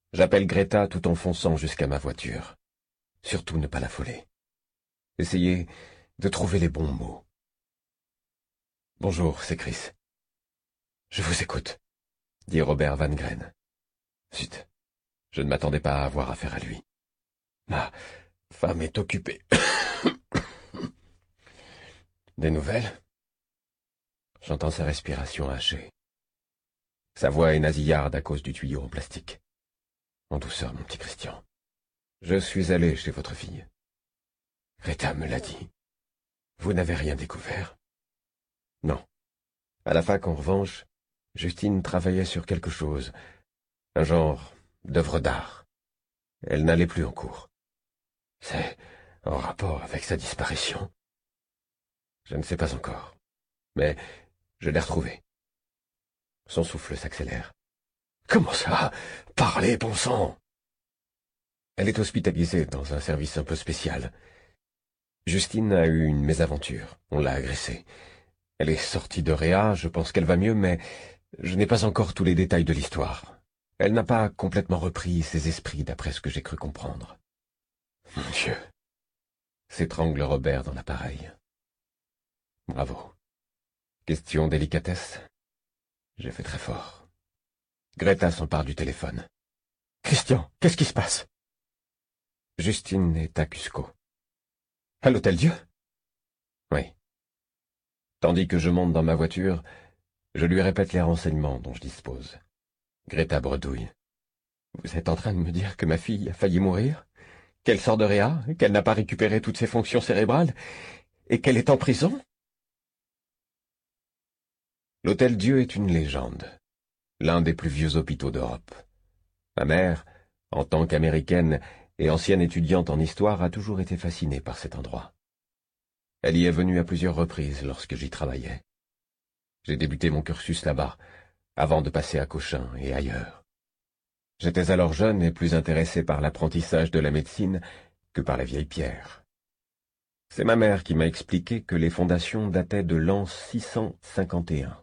J'appelle Greta tout en fonçant jusqu'à ma voiture. Surtout ne pas l'affoler. Essayez de trouver les bons mots. Bonjour, c'est Chris. Je vous écoute, dit Robert Van Gren. Zut, je ne m'attendais pas à avoir affaire à lui. Ma femme est occupée. Des nouvelles? J'entends sa respiration hachée. Sa voix est nasillarde à cause du tuyau en plastique. En douceur, mon petit Christian. Je suis allé chez votre fille. Greta me l'a dit. Vous n'avez rien découvert? Non. À la fac, en revanche, Justine travaillait sur quelque chose. Un genre d'œuvre d'art. Elle n'allait plus en cours. C'est en rapport avec sa disparition? Je ne sais pas encore. Mais je l'ai retrouvée. Son souffle s'accélère. Comment ça? Parlez, bon sang! Elle est hospitalisée dans un service un peu spécial. Justine a eu une mésaventure. On l'a agressée. Elle est sortie de réa, je pense qu'elle va mieux, mais je n'ai pas encore tous les détails de l'histoire. Elle n'a pas complètement repris ses esprits d'après ce que j'ai cru comprendre. Mon Dieu! S'étrangle Robert dans l'appareil. Bravo. Question délicatesse? J'ai fait très fort. Greta s'empare du téléphone. Christian, qu'est-ce qui se passe? Justine est à Cusco. À l'Hôtel-Dieu? Oui. Tandis que je monte dans ma voiture, je lui répète les renseignements dont je dispose. Greta bredouille. Vous êtes en train de me dire que ma fille a failli mourir? Qu'elle sort de réa? Qu'elle n'a pas récupéré toutes ses fonctions cérébrales? Et qu'elle est en prison? L'Hôtel-Dieu est une légende. L'un des plus vieux hôpitaux d'Europe. Ma mère, en tant qu'américaine et ancienne étudiante en histoire, a toujours été fascinée par cet endroit. Elle y est venue à plusieurs reprises lorsque j'y travaillais. J'ai débuté mon cursus là-bas, avant de passer à Cochin et ailleurs. J'étais alors jeune et plus intéressé par l'apprentissage de la médecine que par la vieille pierre. C'est ma mère qui m'a expliqué que les fondations dataient de l'an 651.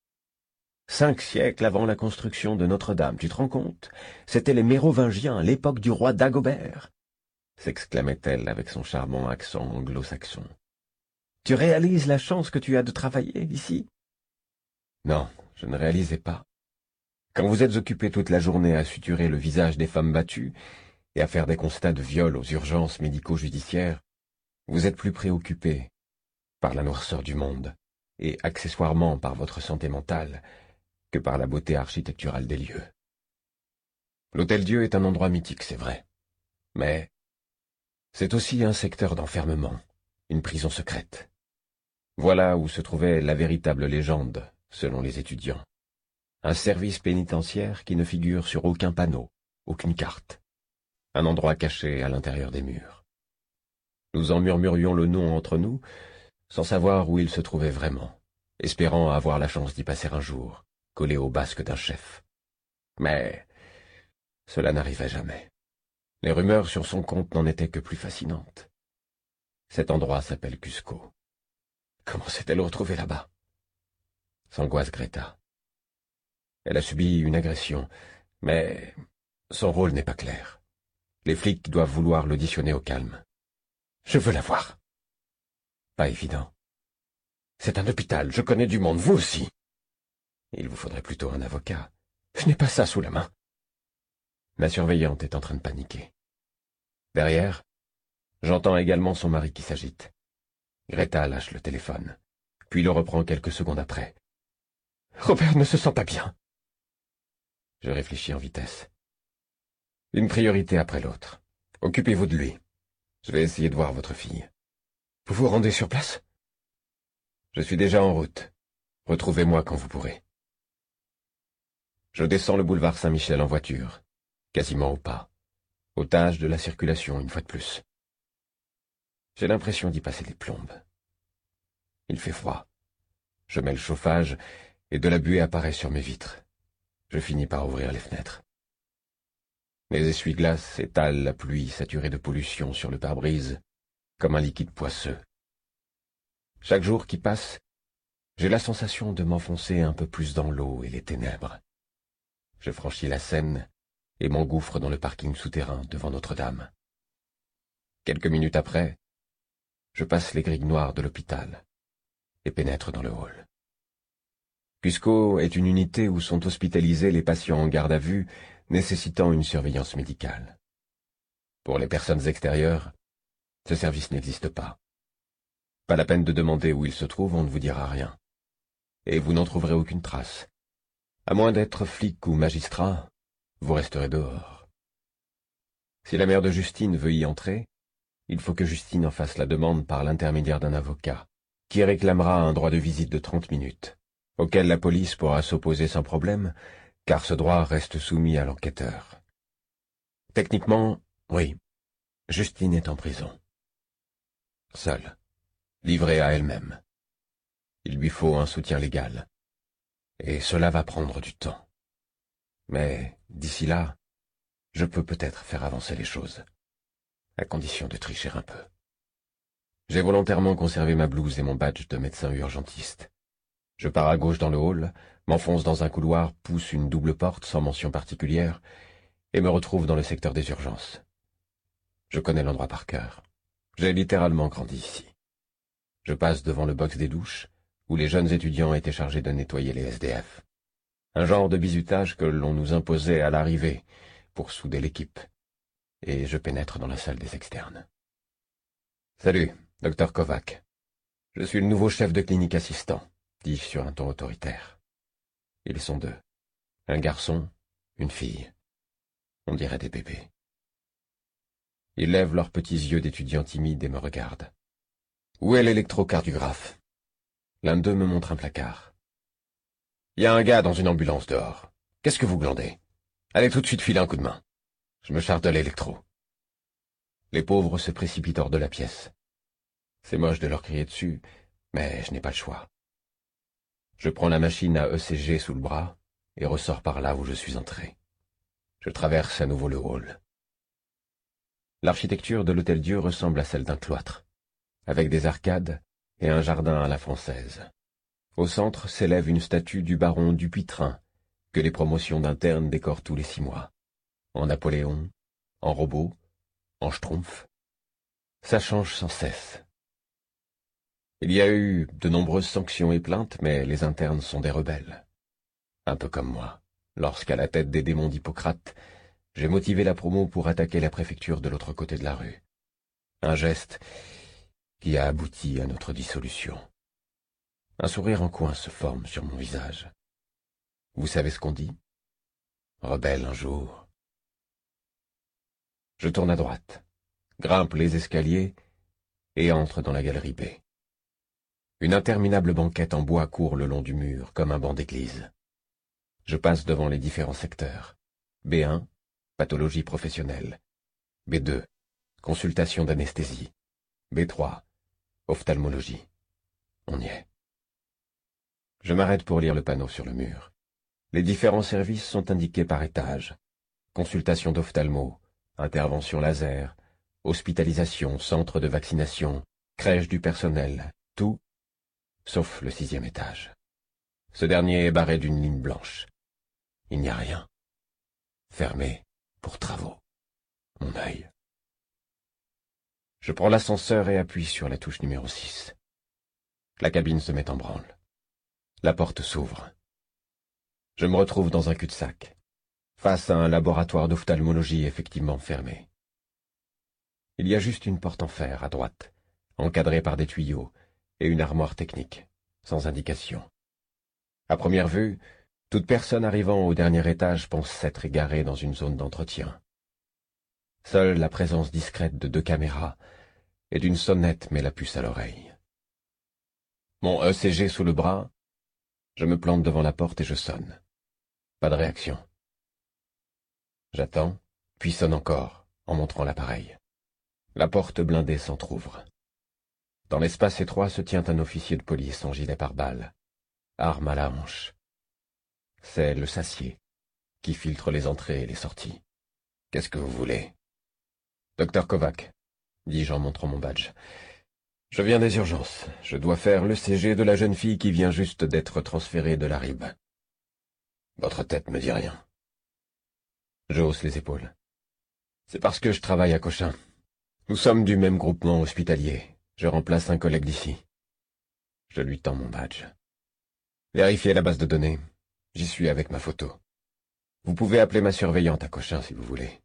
5 siècles avant la construction de Notre-Dame, tu te rends compte? C'étaient les Mérovingiens, l'époque du roi Dagobert, s'exclamait-elle avec son charmant accent anglo-saxon. Tu réalises la chance que tu as de travailler ici? Non, je ne réalisais pas. Quand vous êtes occupé toute la journée à suturer le visage des femmes battues et à faire des constats de viol aux urgences médico-judiciaires, vous êtes plus préoccupé par la noirceur du monde et accessoirement par votre santé mentale que par la beauté architecturale des lieux. L'Hôtel-Dieu est un endroit mythique, c'est vrai, mais c'est aussi un secteur d'enfermement, une prison secrète. Voilà où se trouvait la véritable légende, selon les étudiants. Un service pénitentiaire qui ne figure sur aucun panneau, aucune carte. Un endroit caché à l'intérieur des murs. Nous en murmurions le nom entre nous, sans savoir où il se trouvait vraiment, espérant avoir la chance d'y passer un jour, collé au basque d'un chef. Mais cela n'arrivait jamais. Les rumeurs sur son compte n'en étaient que plus fascinantes. Cet endroit s'appelle Cusco. Comment s'est-elle retrouvée là-bas? S'angoisse Greta. Elle a subi une agression, mais son rôle n'est pas clair. Les flics doivent vouloir l'auditionner au calme. Je veux la voir. Pas évident. C'est un hôpital, je connais du monde, vous aussi. Il vous faudrait plutôt un avocat. Je n'ai pas ça sous la main. Ma surveillante est en train de paniquer. Derrière, j'entends également son mari qui s'agite. Greta lâche le téléphone, puis le reprend quelques secondes après. Robert ne se sent pas bien. Je réfléchis en vitesse. Une priorité après l'autre. Occupez-vous de lui. Je vais essayer de voir votre fille. Vous vous rendez sur place? Je suis déjà en route. Retrouvez-moi quand vous pourrez. Je descends le boulevard Saint-Michel en voiture, quasiment au pas, otage de la circulation une fois de plus. J'ai l'impression d'y passer des plombes. Il fait froid. Je mets le chauffage et de la buée apparaît sur mes vitres. Je finis par ouvrir les fenêtres. Les essuie-glaces étalent la pluie saturée de pollution sur le pare-brise, comme un liquide poisseux. Chaque jour qui passe, j'ai la sensation de m'enfoncer un peu plus dans l'eau et les ténèbres. Je franchis la Seine et m'engouffre dans le parking souterrain devant Notre-Dame. Quelques minutes après, je passe les grilles noires de l'hôpital et pénètre dans le hall. Cusco est une unité où sont hospitalisés les patients en garde à vue nécessitant une surveillance médicale. Pour les personnes extérieures, ce service n'existe pas. Pas la peine de demander où il se trouve, on ne vous dira rien. Et vous n'en trouverez aucune trace. À moins d'être flic ou magistrat, vous resterez dehors. Si la mère de Justine veut y entrer, il faut que Justine en fasse la demande par l'intermédiaire d'un avocat, qui réclamera un droit de visite de 30 minutes, auquel la police pourra s'opposer sans problème, car ce droit reste soumis à l'enquêteur. Techniquement, oui, Justine est en prison. Seule, livrée à elle-même. Il lui faut un soutien légal, et cela va prendre du temps. Mais, d'ici là, je peux peut-être faire avancer les choses, à condition de tricher un peu. J'ai volontairement conservé ma blouse et mon badge de médecin urgentiste. Je pars à gauche dans le hall, m'enfonce dans un couloir, pousse une double porte sans mention particulière, et me retrouve dans le secteur des urgences. Je connais l'endroit par cœur. J'ai littéralement grandi ici. Je passe devant le box des douches, où les jeunes étudiants étaient chargés de nettoyer les SDF. Un genre de bizutage que l'on nous imposait à l'arrivée, pour souder l'équipe. Et je pénètre dans la salle des externes. « Salut, docteur Kovac. Je suis le nouveau chef de clinique assistant, » dis-je sur un ton autoritaire. Ils sont deux. Un garçon, une fille. On dirait des bébés. Ils lèvent leurs petits yeux d'étudiants timides et me regardent. « Où est l'électrocardiographe ?» L'un d'eux me montre un placard. « Il y a un gars dans une ambulance dehors. Qu'est-ce que vous glandez? Allez tout de suite filer un coup de main. Je me charge de l'électro. » Les pauvres se précipitent hors de la pièce. C'est moche de leur crier dessus, mais je n'ai pas le choix. Je prends la machine à ECG sous le bras et ressors par là où je suis entré. Je traverse à nouveau le hall. L'architecture de l'Hôtel-Dieu ressemble à celle d'un cloître, avec des arcades et un jardin à la française. Au centre s'élève une statue du baron Dupuytren, que les promotions d'internes décorent tous les 6 mois. En Napoléon, en robot, en schtroumpf. Ça change sans cesse. Il y a eu de nombreuses sanctions et plaintes, mais les internes sont des rebelles. Un peu comme moi, lorsqu'à la tête des démons d'Hippocrate, j'ai motivé la promo pour attaquer la préfecture de l'autre côté de la rue. Un geste qui a abouti à notre dissolution. Un sourire en coin se forme sur mon visage. Vous savez ce qu'on dit? Rebelle un jour. Je tourne à droite, grimpe les escaliers et entre dans la galerie B. Une interminable banquette en bois court le long du mur, comme un banc d'église. Je passe devant les différents secteurs. B1, pathologie professionnelle. B2, consultation d'anesthésie. B3, ophtalmologie. On y est. Je m'arrête pour lire le panneau sur le mur. Les différents services sont indiqués par étage. Consultation d'ophtalmo, intervention laser, hospitalisation, centre de vaccination, crèche du personnel, tout, sauf le 6e étage. Ce dernier est barré d'une ligne blanche. Il n'y a rien. Fermé pour travaux. Mon œil. Je prends l'ascenseur et appuie sur la touche numéro 6. La cabine se met en branle. La porte s'ouvre. Je me retrouve dans un cul-de-sac, face à un laboratoire d'ophtalmologie effectivement fermé. Il y a juste une porte en fer à droite, encadrée par des tuyaux, et une armoire technique, sans indication. À première vue, toute personne arrivant au dernier étage pense s'être égarée dans une zone d'entretien. Seule la présence discrète de 2 caméras et d'une sonnette met la puce à l'oreille. Mon ECG sous le bras, je me plante devant la porte et je sonne. Pas de réaction. J'attends, puis sonne encore, en montrant l'appareil. La porte blindée s'entr'ouvre. Dans l'espace étroit se tient un officier de police en gilet pare-balles, arme à la hanche. C'est le SACIE, qui filtre les entrées et les sorties. « Qu'est-ce que vous voulez ?»« Docteur Kovac, » dis-je en montrant mon badge. « Je viens des urgences. Je dois faire l'ECG de la jeune fille qui vient juste d'être transférée de la RIB. » Votre tête me dit rien. Je hausse les épaules. C'est parce que je travaille à Cochin. Nous sommes du même groupement hospitalier. Je remplace un collègue d'ici. Je lui tends mon badge. Vérifiez la base de données. J'y suis avec ma photo. Vous pouvez appeler ma surveillante à Cochin si vous voulez.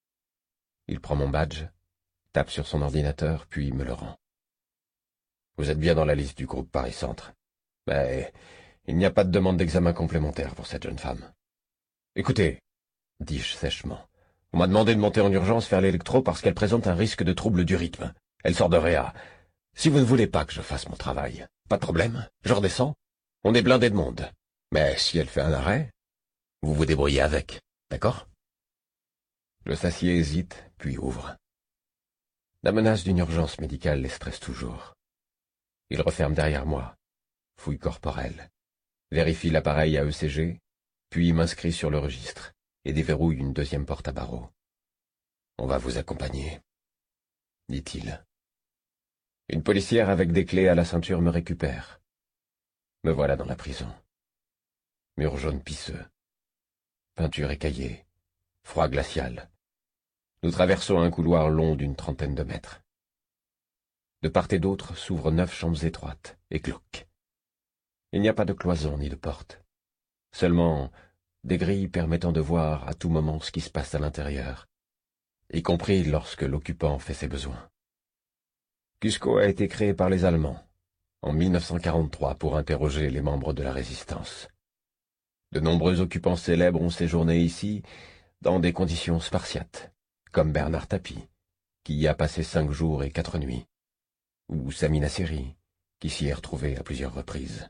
Il prend mon badge, tape sur son ordinateur, puis me le rend. Vous êtes bien dans la liste du groupe Paris Centre. Mais il n'y a pas de demande d'examen complémentaire pour cette jeune femme. Écoutez, dis-je sèchement, on m'a demandé de monter en urgence faire l'électro parce qu'elle présente un risque de trouble du rythme. Elle sort de réa. Si vous ne voulez pas que je fasse mon travail, pas de problème, je redescends. On est blindé de monde. Mais si elle fait un arrêt, vous vous débrouillez avec, d'accord? Le sacier hésite, puis ouvre. La menace d'une urgence médicale les stresse toujours. Il referme derrière moi, fouille corporelle, vérifie l'appareil à ECG, puis m'inscrit sur le registre et déverrouille une deuxième porte à barreaux. « On va vous accompagner, » dit-il. Une policière avec des clés à la ceinture me récupère. Me voilà dans la prison. Mur jaune pisseux, peinture écaillée, froid glacial. Nous traversons un couloir long d'une trentaine de mètres. De part et d'autre s'ouvrent 9 chambres étroites et glauques. Il n'y a pas de cloison ni de porte, seulement des grilles permettant de voir à tout moment ce qui se passe à l'intérieur, y compris lorsque l'occupant fait ses besoins. Cusco a été créé par les Allemands, en 1943, pour interroger les membres de la résistance. De nombreux occupants célèbres ont séjourné ici dans des conditions spartiates, comme Bernard Tapie, qui y a passé 5 jours et 4 nuits, ou Sami Nasseri, qui s'y est retrouvé à plusieurs reprises.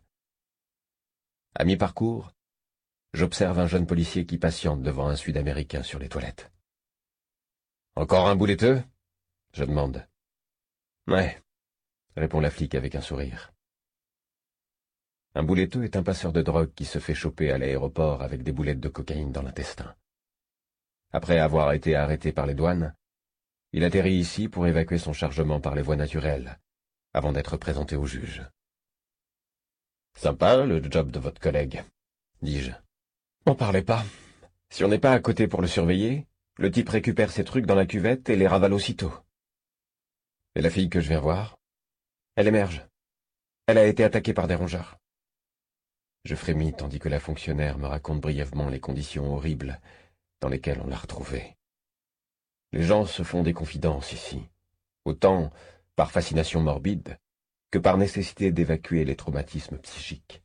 À mi-parcours, j'observe un jeune policier qui patiente devant un Sud-Américain sur les toilettes. « Encore un bouletteux ?» je demande. « Ouais », répond la flic avec un sourire. Un bouletteux est un passeur de drogue qui se fait choper à l'aéroport avec des boulettes de cocaïne dans l'intestin. Après avoir été arrêté par les douanes, il atterrit ici pour évacuer son chargement par les voies naturelles, avant d'être présenté au juge. « Sympa, le job de votre collègue, » dis-je. « N'en parlez pas. Si on n'est pas à côté pour le surveiller, le type récupère ses trucs dans la cuvette et les ravale aussitôt. » Et la fille que je viens voir, elle émerge. Elle a été attaquée par des rongeurs. Je frémis tandis que la fonctionnaire me raconte brièvement les conditions horribles dans lesquelles on l'a retrouvée. Les gens se font des confidences ici, autant par fascination morbide que par nécessité d'évacuer les traumatismes psychiques.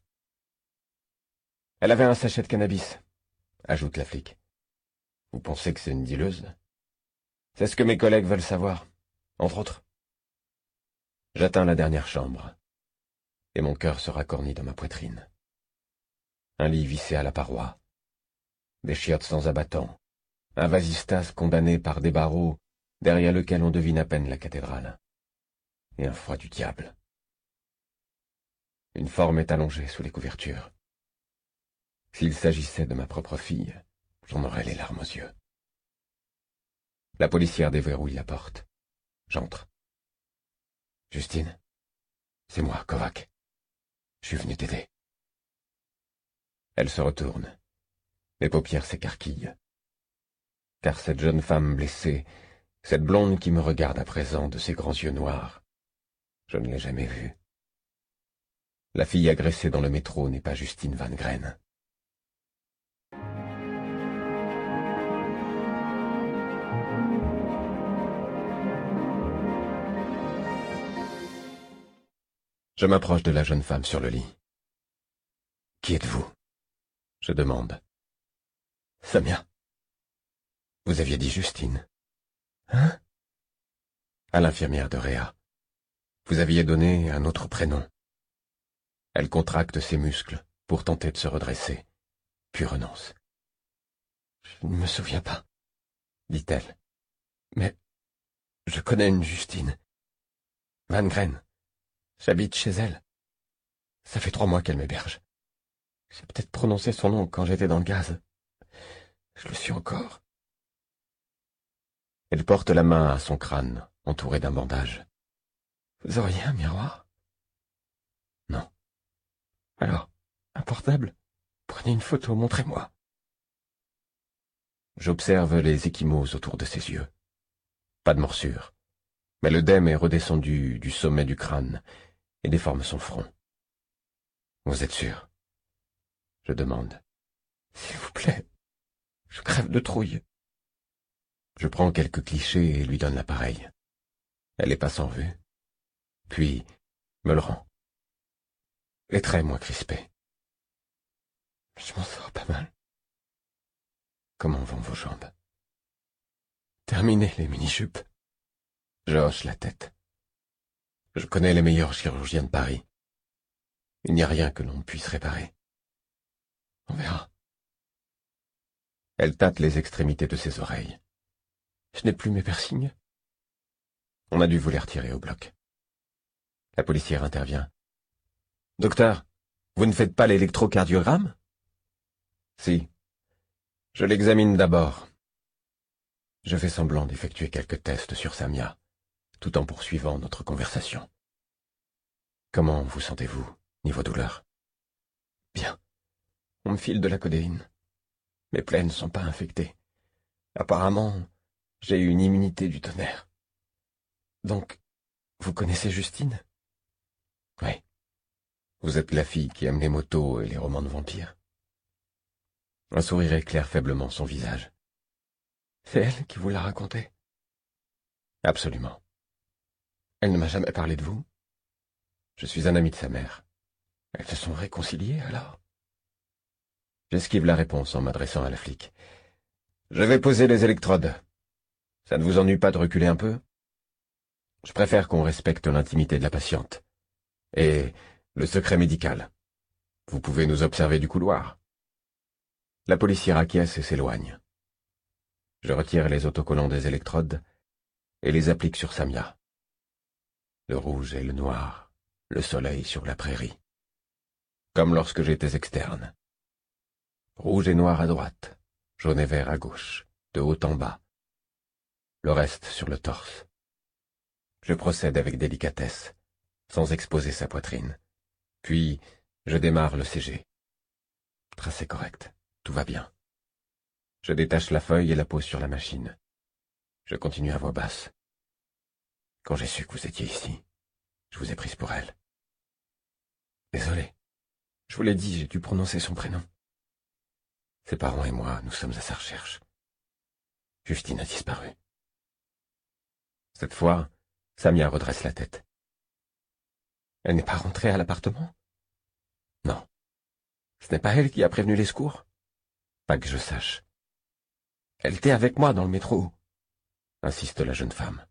« Elle avait un sachet de cannabis », ajoute la flic. « Vous pensez que c'est une dealeuse ? C'est ce que mes collègues veulent savoir, entre autres. » J'atteins la dernière chambre, et mon cœur se racornit dans ma poitrine. Un lit vissé à la paroi, des chiottes sans abattant, un vasistas condamné par des barreaux derrière lequel on devine à peine la cathédrale, et un froid du diable. Une forme est allongée sous les couvertures. S'il s'agissait de ma propre fille, j'en aurais les larmes aux yeux. La policière déverrouille la porte. J'entre. « Justine, c'est moi, Kovac. Je suis venu t'aider. » Elle se retourne. Mes paupières s'écarquillent. Car cette jeune femme blessée, cette blonde qui me regarde à présent de ses grands yeux noirs, je ne l'ai jamais vue. La fille agressée dans le métro n'est pas Justine Van Graine. Je m'approche de la jeune femme sur le lit. « Qui êtes-vous » je demande. « Samia. Vous aviez dit Justine. »« Hein ?» ?»« À l'infirmière de Réa. Vous aviez donné un autre prénom. » Elle contracte ses muscles pour tenter de se redresser, puis renonce. « Je ne me souviens pas, » dit-elle. « Mais je connais une Justine. Van Graine. J'habite chez elle. Ça fait 3 mois qu'elle m'héberge. J'ai peut-être prononcé son nom quand j'étais dans le gaz. Je le suis encore. » Elle porte la main à son crâne, entouré d'un bandage. « Vous auriez un miroir ?»« Non. »« Alors, un portable ? Prenez une photo, montrez-moi. » j'observe les ecchymoses autour de ses yeux. Pas de morsure, mais l'œdème est redescendu du sommet du crâne et déforme son front. Vous êtes sûr? Je demande. S'il vous plaît, je crève de trouille. Je prends quelques clichés et lui donne l'appareil. Elle les passe en revue, puis me le rend. Les traits moins crispés. Je m'en sors pas mal. Comment vont vos jambes? Terminez les mini-jupes. Je hoche la tête. Je connais les meilleurs chirurgiens de Paris. Il n'y a rien que l'on ne puisse réparer. On verra. Elle tâte les extrémités de ses oreilles. Je n'ai plus mes piercings. On a dû vous les retirer au bloc. La policière intervient. Docteur, vous ne faites pas l'électrocardiogramme? Si. Je l'examine d'abord. Je fais semblant d'effectuer quelques tests sur Samia, tout en poursuivant notre conversation. Comment vous sentez-vous, niveau douleur? Bien. On me file de la codéine. Mes plaies ne sont pas infectées. Apparemment, j'ai une immunité du tonnerre. Donc, vous connaissez Justine? Oui. Vous êtes la fille qui aime les motos et les romans de vampires. Un sourire éclaire faiblement son visage. C'est elle qui vous l'a raconté? Absolument. Elle ne m'a jamais parlé de vous? Je suis un ami de sa mère. Elles se sont réconciliées, alors? J'esquive la réponse en m'adressant à la flic. Je vais poser les électrodes. Ça ne vous ennuie pas de reculer un peu? Je préfère qu'on respecte l'intimité de la patiente. Et le secret médical. Vous pouvez nous observer du couloir. La policière acquiesce et s'éloigne. Je retire les autocollants des électrodes et les applique sur Samia. Le rouge et le noir, le soleil sur la prairie. Comme lorsque j'étais externe. Rouge et noir à droite, jaune et vert à gauche, de haut en bas. Le reste sur le torse. Je procède avec délicatesse, sans exposer sa poitrine. Puis, je démarre le CG. Tracé correct, tout va bien. Je détache la feuille et la pose sur la machine. Je continue à voix basse. Quand j'ai su que vous étiez ici, je vous ai prise pour elle. Désolé. Je vous l'ai dit, j'ai dû prononcer son prénom. Ses parents et moi, nous sommes à sa recherche. Justine a disparu. Cette fois, Samia redresse la tête. Elle n'est pas rentrée à l'appartement? Non. Ce n'est pas elle qui a prévenu les secours? Pas que je sache. Elle était avec moi dans le métro, insiste la jeune femme.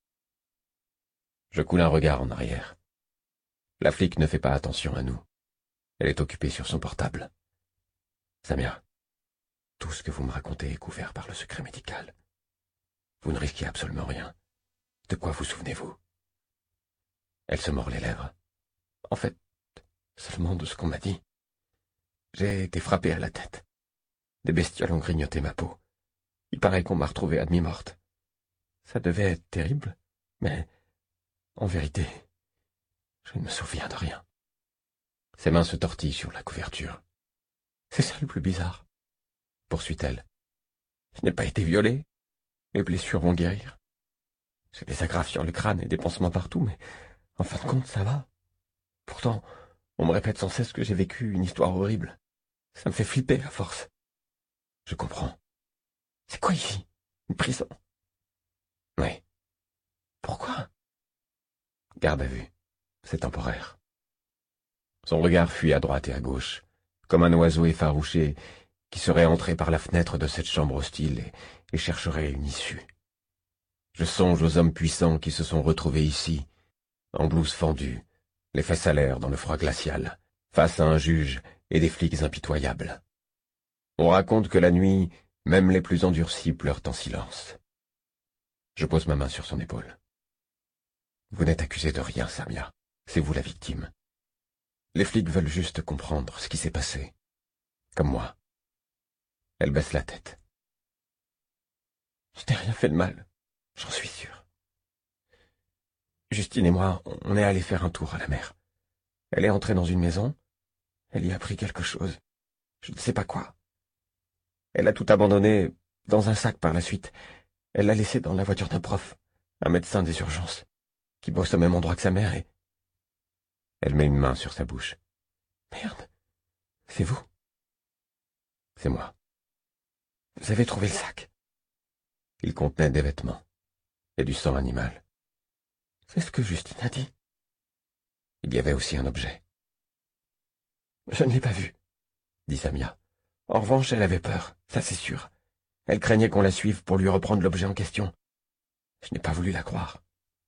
Je coule un regard en arrière. La flic ne fait pas attention à nous. Elle est occupée sur son portable. Samia, tout ce que vous me racontez est couvert par le secret médical. Vous ne risquez absolument rien. De quoi vous souvenez-vous? Elle se mord les lèvres. En fait, seulement de ce qu'on m'a dit. J'ai été frappé à la tête. Des bestioles ont grignoté ma peau. Il paraît qu'on m'a retrouvée à demi-morte. Ça devait être terrible, mais, en vérité, je ne me souviens de rien. Ses mains se tortillent sur la couverture. C'est ça le plus bizarre, poursuit-elle. Je n'ai pas été violée. Mes blessures vont guérir. J'ai des agrafes sur le crâne et des pansements partout, mais en fin de compte, ça va. Pourtant, on me répète sans cesse que j'ai vécu une histoire horrible. Ça me fait flipper à force. Je comprends. C'est quoi ici? Une prison? Oui. Pourquoi? Garde à vue. C'est temporaire. Son regard fuit à droite et à gauche, comme un oiseau effarouché qui serait entré par la fenêtre de cette chambre hostile et chercherait une issue. Je songe aux hommes puissants qui se sont retrouvés ici, en blouse fendue, les fesses à l'air dans le froid glacial, face à un juge et des flics impitoyables. On raconte que la nuit, même les plus endurcis pleurent en silence. Je pose ma main sur son épaule. Vous n'êtes accusé de rien, Samia. C'est vous la victime. Les flics veulent juste comprendre ce qui s'est passé. Comme moi. Elle baisse la tête. Je n'ai rien fait de mal, j'en suis sûr. Justine et moi, on est allés faire un tour à la mer. Elle est entrée dans une maison. Elle y a pris quelque chose. Je ne sais pas quoi. Elle a tout abandonné dans un sac par la suite. Elle l'a laissé dans la voiture d'un prof, un médecin des urgences, qui bosse au même endroit que sa mère et... Elle met une main sur sa bouche. Merde, c'est vous? C'est moi. Vous avez trouvé le sac? Il contenait des vêtements et du sang animal. C'est ce que Justine a dit. Il y avait aussi un objet. Je ne l'ai pas vu, dit Samia. En revanche, elle avait peur, ça c'est sûr. Elle craignait qu'on la suive pour lui reprendre l'objet en question. Je n'ai pas voulu la croire.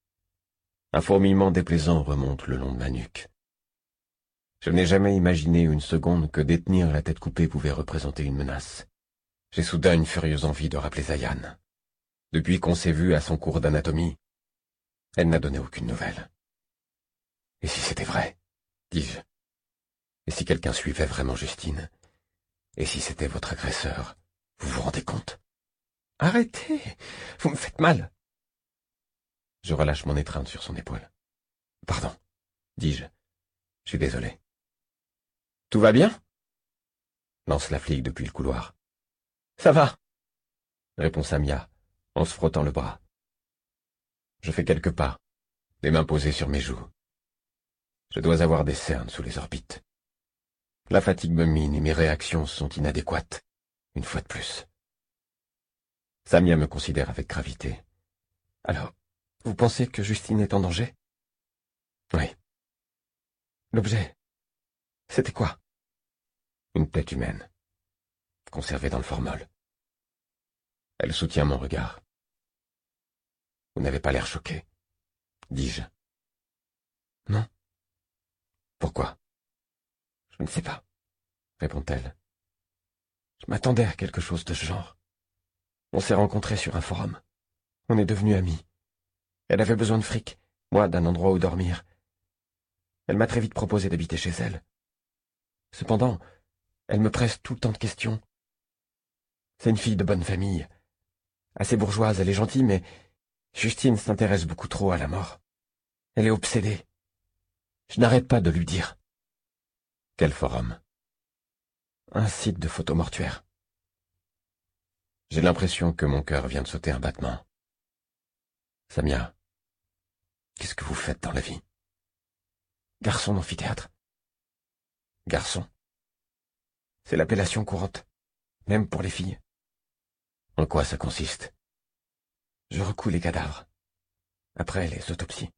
Un fourmillement déplaisant remonte le long de ma nuque. Je n'ai jamais imaginé une seconde que détenir la tête coupée pouvait représenter une menace. J'ai soudain une furieuse envie de rappeler Zayan. Depuis qu'on s'est vu à son cours d'anatomie, elle n'a donné aucune nouvelle. Et si c'était vrai, dis-je? Et si quelqu'un suivait vraiment Justine? Et si c'était votre agresseur? Vous vous rendez compte? Arrêtez! Vous me faites mal! Je relâche mon étreinte sur son épaule. Pardon, dis-je. Je suis désolé. Tout va bien? Lance la flic depuis le couloir. Ça va, répond Samia, en se frottant le bras. Je fais quelques pas, les mains posées sur mes joues. Je dois avoir des cernes sous les orbites. La fatigue me mine et mes réactions sont inadéquates, une fois de plus. Samia me considère avec gravité. Alors, vous pensez que Justine est en danger? Oui. L'objet, c'était quoi? Une tête humaine, conservée dans le formol. Elle soutient mon regard. Vous n'avez pas l'air choqué, dis-je. Non. Pourquoi? Je ne sais pas, répond-elle. Je m'attendais à quelque chose de ce genre. On s'est rencontrés sur un forum. On est devenus amis. Elle avait besoin de fric, moi d'un endroit où dormir. Elle m'a très vite proposé d'habiter chez elle. Cependant, elle me presse tout le temps de questions. C'est une fille de bonne famille. Assez bourgeoise, elle est gentille, mais Justine s'intéresse beaucoup trop à la mort. Elle est obsédée. Je n'arrête pas de lui dire. Quel forum? Un site de photos mortuaires. J'ai l'impression que mon cœur vient de sauter un battement. Samia, qu'est-ce que vous faites dans la vie? Garçon d'amphithéâtre. Garçon. C'est l'appellation courante, même pour les filles. En quoi ça consiste? Je recoue les cadavres, après les autopsies.